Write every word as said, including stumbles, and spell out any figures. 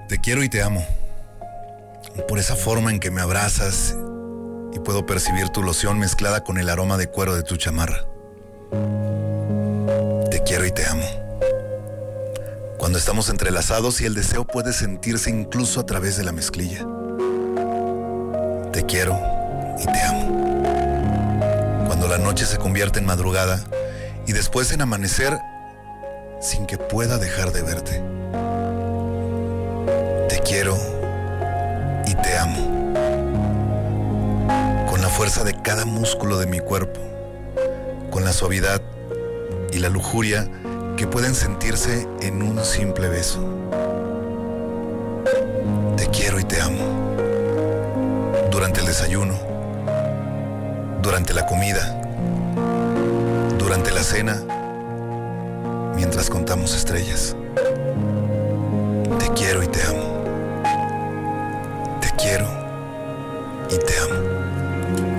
Te quiero y te amo. Por esa forma en que me abrazas y puedo percibir tu loción mezclada con el aroma de cuero de tu chamarra. Te quiero y te amo. Cuando estamos entrelazados y el deseo puede sentirse incluso a través de la mezclilla. Te quiero y te amo. Cuando la noche se convierte en madrugada y después en amanecer sin que pueda dejar de verte. Te quiero y te amo. Con la fuerza de cada músculo de mi cuerpo, con la suavidad y la lujuria que pueden sentirse en un simple beso. Te quiero y te amo. Durante el desayuno, durante la comida, durante la cena, mientras contamos estrellas. Te quiero y te amo. Te quiero y te amo.